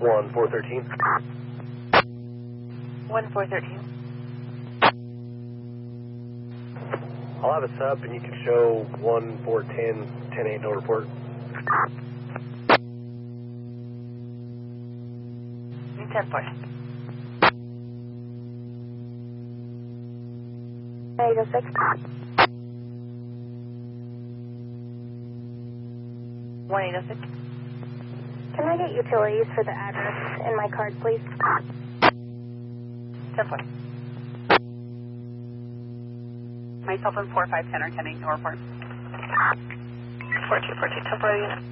1413. 1413. I'll have a sub and you can show 1410, 10-8, no report. 10-4. 806. 1806. Can I get utilities for the address in my card, please? 10-4. Myself in 4510 or 10-8, no report. 4242, 10-4 unit.